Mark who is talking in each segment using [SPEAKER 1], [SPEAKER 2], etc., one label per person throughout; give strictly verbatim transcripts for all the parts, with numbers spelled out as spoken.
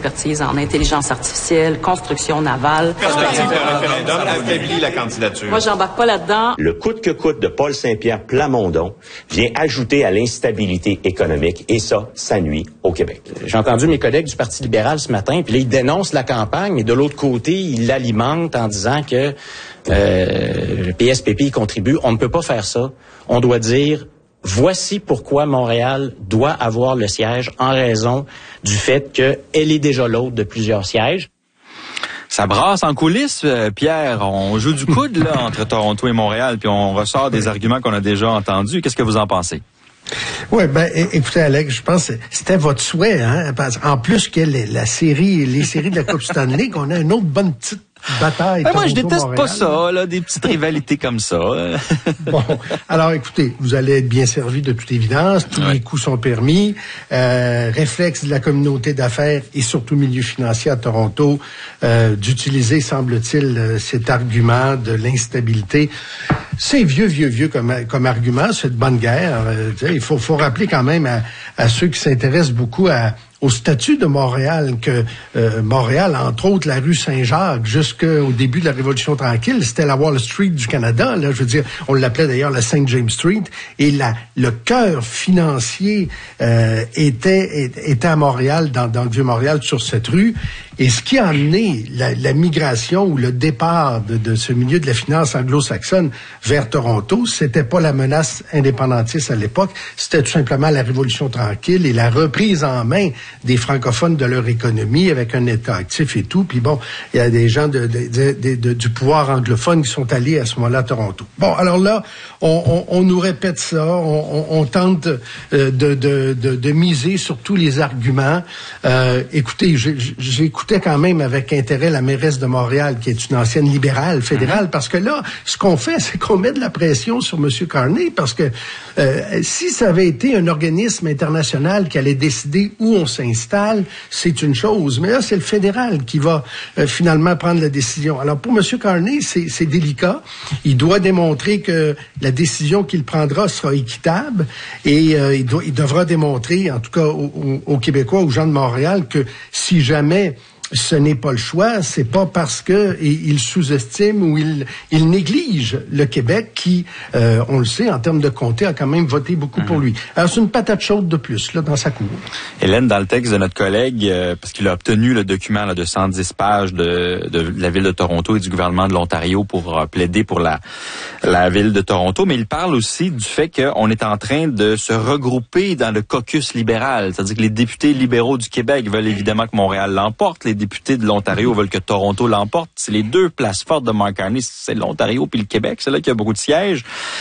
[SPEAKER 1] expertise en intelligence artificielle, construction navale.
[SPEAKER 2] Le référendum affaiblit la candidature.
[SPEAKER 1] Moi, j'embarque pas là-dedans.
[SPEAKER 3] Le coûte que coûte de Paul Saint-Pierre Plamondon vient ajouter à l'instabilité économique et ça, ça nuit au Québec.
[SPEAKER 4] J'ai entendu mes collègues du Parti libéral ce matin, puis là, ils dénoncent la campagne, mais de l'autre côté, ils l'alimentent en disant que euh, le P S P P y contribue. On ne peut pas faire ça. On doit dire, voici pourquoi Montréal doit avoir le siège en raison du fait qu'elle est déjà l'hôte de plusieurs sièges.
[SPEAKER 5] Ça brasse en coulisses, euh, Pierre. On joue du coude là entre Toronto et Montréal, puis on ressort des arguments qu'on a déjà entendus. Qu'est-ce que vous en pensez?
[SPEAKER 6] Oui, ben écoutez, Alex, je pense que c'était votre souhait, hein. Parce, en plus que les, la série, les séries de la Coupe Stanley, qu'on a une autre bonne petite bataille.
[SPEAKER 5] Ben moi, je déteste
[SPEAKER 6] Montréal.
[SPEAKER 5] pas ça, là, des petites rivalités comme ça.
[SPEAKER 6] Bon, alors écoutez, vous allez être bien servi de toute évidence, tous ouais. les coups sont permis. Euh, réflexe de la communauté d'affaires et surtout milieu financier à Toronto euh, d'utiliser, semble-t-il, euh, cet argument de l'instabilité. C'est vieux, vieux, vieux comme, comme argument, c'est de bonne guerre. Euh, il faut, faut rappeler quand même à, à ceux qui s'intéressent beaucoup à au statut de Montréal, que euh, Montréal, entre autres, la rue Saint-Jacques, jusqu'au début de la Révolution tranquille, c'était la Wall Street du Canada. Là, je veux dire, on l'appelait d'ailleurs la Saint James Street. Et la, le cœur financier euh, était, était à Montréal, dans, dans le Vieux-Montréal, sur cette rue. Et ce qui a amené la, la migration ou le départ de, de ce milieu de la finance anglo-saxonne vers Toronto, c'était pas la menace indépendantiste à l'époque, c'était tout simplement la Révolution tranquille et la reprise en main des francophones de leur économie avec un État actif et tout. Puis bon, il y a des gens de, de, de, de, de, du pouvoir anglophone qui sont allés à ce moment-là à Toronto. Bon, alors là, on, on, on nous répète ça, on, on, on tente euh, de, de, de, de miser sur tous les arguments. Euh, écoutez, j'ai, j'ai écouté quand même avec intérêt la mairesse de Montréal, qui est une ancienne libérale fédérale, mm-hmm. parce que là, ce qu'on fait, c'est qu'on met de la pression sur M. Carney, parce que euh, si ça avait été un organisme international qui allait décider où on s'installe, c'est une chose, mais là, c'est le fédéral qui va euh, finalement prendre la décision. Alors, pour M. Carney, c'est, c'est délicat. Il doit démontrer que la décision qu'il prendra sera équitable, et euh, il, doit, il devra démontrer, en tout cas aux, aux, aux Québécois, aux gens de Montréal, que si jamais ce n'est pas le choix, c'est pas parce que il sous-estime ou il, il néglige le Québec qui, euh, on le sait, en termes de comté, a quand même voté beaucoup mmh. pour lui. Alors, c'est une patate chaude de plus, là, dans sa cour.
[SPEAKER 5] Hélène, dans le texte de notre collègue, euh, parce qu'il a obtenu le document là, de cent dix pages de, de la Ville de Toronto et du gouvernement de l'Ontario pour euh, plaider pour la, la Ville de Toronto, mais il parle aussi du fait qu'on est en train de se regrouper dans le caucus libéral, c'est-à-dire que les députés libéraux du Québec veulent évidemment que Montréal l'emporte, les députés de l'Ontario veulent que Toronto l'emporte. C'est les deux places fortes de Mark Carney, c'est l'Ontario puis le Québec, c'est là qu'il y a beaucoup de sièges.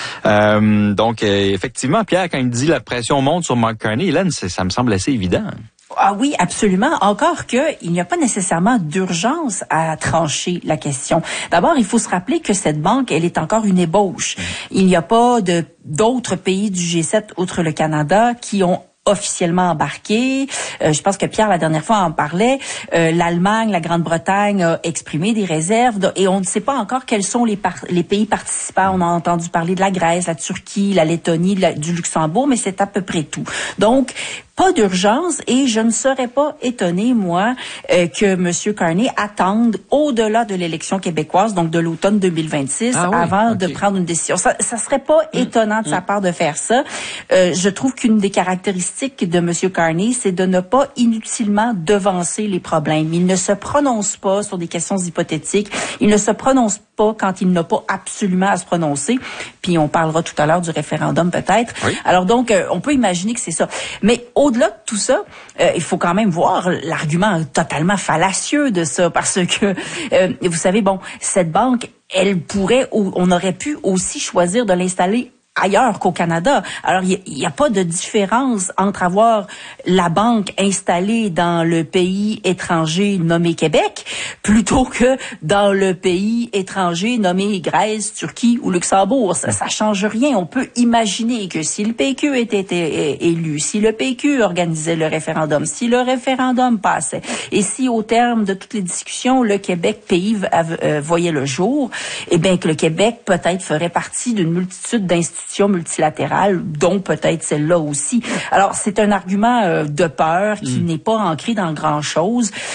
[SPEAKER 5] Euh, donc, euh, effectivement, Pierre, quand il dit la pression monte sur Mark Carney, Hélène, c'est, ça me semble assez évident.
[SPEAKER 7] Ah oui, absolument. Encore que il n'y a pas nécessairement d'urgence à trancher la question. D'abord, il faut se rappeler que cette banque, elle est encore une ébauche. Il n'y a pas de d'autres pays du G sept, outre le Canada, qui ont officiellement embarqué. Euh, je pense que Pierre, la dernière fois, en parlait. Euh, L'Allemagne, la Grande-Bretagne a exprimé des réserves de, et on ne sait pas encore quels sont les, par, les pays participants. On a entendu parler de la Grèce, la Turquie, la Lettonie, la, du Luxembourg, mais c'est à peu près tout. Donc, pas d'urgence et je ne serais pas étonnée, moi, euh, que M. Carney attende au-delà de l'élection québécoise, donc de l'automne deux mille vingt-six, ah oui, avant okay. de prendre une décision. Ça, ça serait pas mmh. étonnant de mmh. sa part de faire ça. Euh, je trouve qu'une des caractéristiques de M. Carney, c'est de ne pas inutilement devancer les problèmes. Il ne se prononce pas sur des questions hypothétiques. Il ne se prononce pas quand il n'a pas absolument à se prononcer. Puis on parlera tout à l'heure du référendum peut-être. Oui. Alors donc, euh, on peut imaginer que c'est ça. Mais au-delà de tout ça, euh, il faut quand même voir l'argument totalement fallacieux de ça, parce que, euh, vous savez, bon, cette banque, elle pourrait, on aurait pu aussi choisir de l'installer ailleurs qu'au Canada. Alors, il n'y a, a pas de différence entre avoir la banque installée dans le pays étranger nommé Québec plutôt que dans le pays étranger nommé Grèce, Turquie ou Luxembourg. Ça, ça change rien. On peut imaginer que si le P Q était, était élu, si le P Q organisait le référendum, si le référendum passait, et si au terme de toutes les discussions, le Québec pays euh, voyait le jour, eh bien que le Québec peut-être ferait partie d'une multitude d'institutions multilatérales, dont peut-être celle-là aussi. Alors, c'est un argument euh, de peur qui mmh. n'est pas ancré dans grand-chose.